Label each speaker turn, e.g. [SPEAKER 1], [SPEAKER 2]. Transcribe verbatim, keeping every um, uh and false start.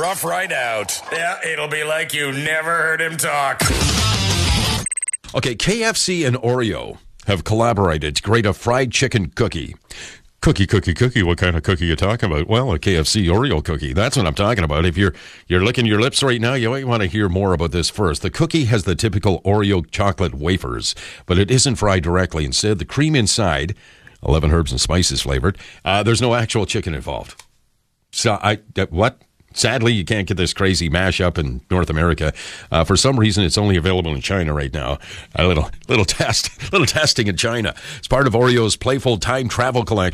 [SPEAKER 1] rough ride out. Yeah, it'll be like you never heard him talk.
[SPEAKER 2] Okay, K F C and Oreo have collaborated to create a fried chicken cookie. Cookie, cookie, cookie. What kind of cookie are you talking about? Well, a K F C Oreo cookie. That's what I'm talking about. If you're you're licking your lips right now, you might want to hear more about this first. The cookie has the typical Oreo chocolate wafers, but it isn't fried directly. Instead, the cream inside, eleven herbs and spices flavored, uh, there's no actual chicken involved. So, I uh, what? Sadly, you can't get this crazy mashup in North America. Uh, for some reason, it's only available in China right now. A little, little test, little testing in China. It's part of Oreo's playful time travel collection.